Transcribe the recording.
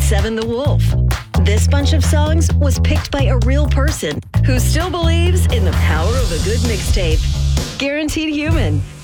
97 The Wolf. This bunch of songs was picked by a real person who still believes in the power of a good mixtape. Guaranteed Human.